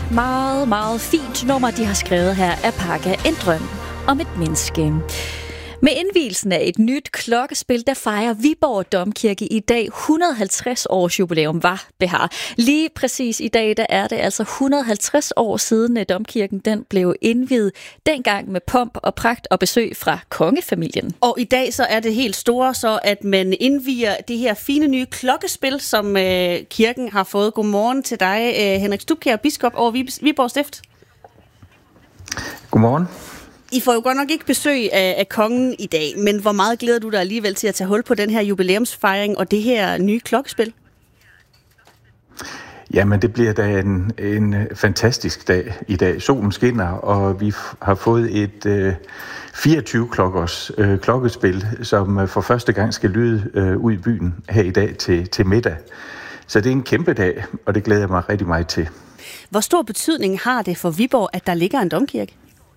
et meget, meget fint nummer, de har skrevet her af Pakka, en drøm om et menneske. Med indvielsen af et nyt klokkespil, der fejrer Viborg Domkirke i dag 150 års jubilæum, var behar. Lige præcis i dag, der er det altså 150 år siden, at domkirken den blev indviet, dengang med pomp og pragt og besøg fra kongefamilien. Og i dag så er det helt store, så at man indvier det her fine nye klokkespil, som kirken har fået. Godmorgen til dig, Henrik Stubkjær, biskop over Viborg Stift. Godmorgen. I får jo godt nok ikke besøg af kongen i dag, men hvor meget glæder du dig alligevel til at tage hul på den her jubilæumsfejring og det her nye klokkespil? Jamen, det bliver da en fantastisk dag i dag. Solen skinner, og vi har fået et 24-klokkers klokkespil, som for første gang skal lyde ud i byen her i dag til middag. Så det er en kæmpe dag, og det glæder jeg mig rigtig meget til. Hvor stor betydning har det for Viborg, at der ligger en domkirke?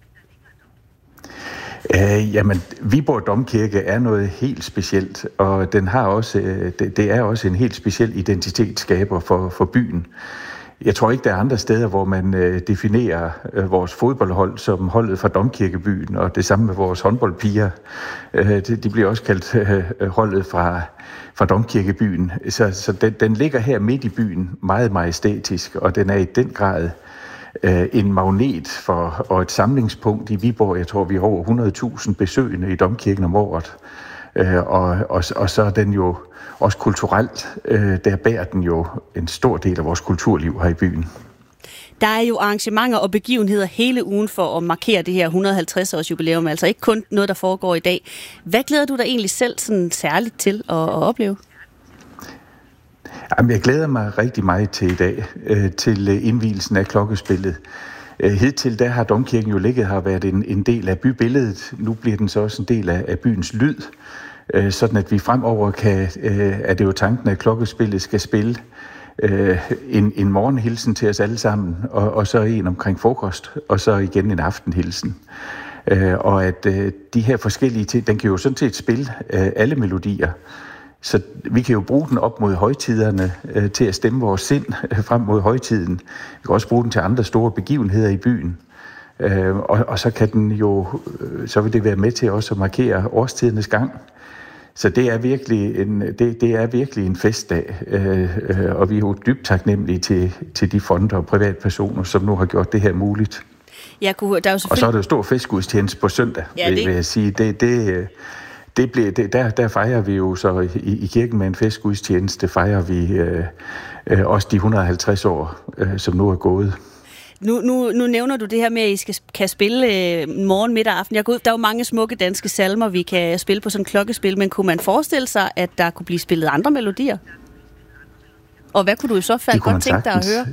Jamen, Viborg Domkirke er noget helt specielt, og den har også, det er også en helt speciel identitetsskaber for byen. Jeg tror ikke, der er andre steder, hvor man definerer vores fodboldhold som holdet fra Domkirkebyen, og det samme med vores håndboldpiger. De bliver også kaldt holdet fra Domkirkebyen. Så den ligger her midt i byen, meget majestætisk, og den er i den grad en magnet og et samlingspunkt i Viborg. Jeg tror, vi har over 100.000 besøgende i domkirken om året. Og så er den jo også kulturelt, der bærer den jo en stor del af vores kulturliv her i byen. Der er jo arrangementer og begivenheder hele ugen for at markere det her 150-års jubilæum, altså ikke kun noget, der foregår i dag. Hvad glæder du dig egentlig selv sådan særligt til at opleve? Jamen, jeg glæder mig rigtig meget til i dag, til indvielsen af klokkespillet. Hidtil der har domkirken jo ligget har været en del af bybilledet. Nu bliver den så også en del af byens lyd, sådan at vi fremover er det jo tanken, at klokkespillet skal spille en morgenhilsen til os alle sammen, og så en omkring frokost, og så igen en aftenhilsen. Og at de her forskellige ting, den kan jo sådan set spille alle melodier. Så vi kan jo bruge den op mod højtiderne til at stemme vores sind frem mod højtiden. Vi kan også bruge den til andre store begivenheder i byen. Og så kan den jo, så vil det være med til også at markere årstidernes gang. Så det er virkelig en festdag, og vi er jo dybt taknemmelige til de fonder og privatpersoner, som nu har gjort det her muligt. Og så er der jo stor festgudstjeneste på søndag, vil jeg sige. Der fejrer vi jo så i kirken med en festgudstjeneste, fejrer vi også de 150 år, som nu er gået. Nu nævner du det her med, at I kan spille morgen, middag og aften. Der er jo mange smukke danske salmer, vi kan spille på sådan en klokkespil, men kunne man forestille sig, at der kunne blive spillet andre melodier? Og hvad kunne du i så fald godt tænke dig at høre?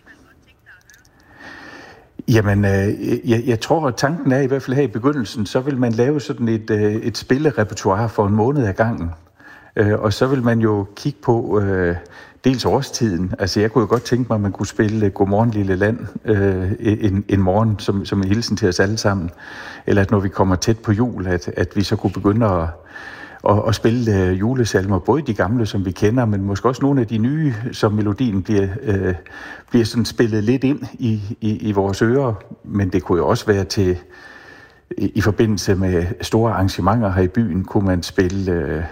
Jamen, jeg tror, at tanken er i hvert fald her i begyndelsen, så vil man lave sådan et spillerepertoire for en måned ad gangen. Og så vil man jo kigge på dels årstiden. Altså, jeg kunne jo godt tænke mig, at man kunne spille Godmorgen Lille Land en morgen som en hilsen til os alle sammen. Eller at når vi kommer tæt på jul, at vi så kunne begynde at spille julesalmer, både de gamle, som vi kender, men måske også nogle af de nye, som melodien bliver sådan spillet lidt ind i vores ører. Men det kunne jo også være i forbindelse med store arrangementer her i byen, kunne man spille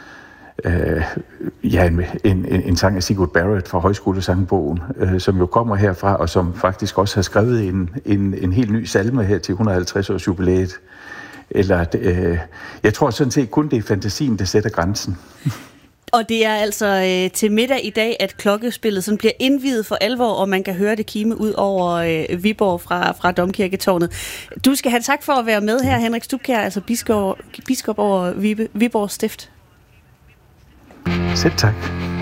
en sang af Sigurd Barrett fra Højskolesangbogen, som jo kommer herfra, og som faktisk også har skrevet en helt ny salme her til 150-års jubilæet. Jeg tror sådan set kun det er fantasien, der sætter grænsen. Og det er altså til middag i dag, at klokkespillet sådan bliver indviet for alvor, og man kan høre det kime ud over Viborg fra Domkirketårnet. Du skal have tak for at være med her, Henrik Stubkjær, altså biskop over Viborg Stift. Selv tak.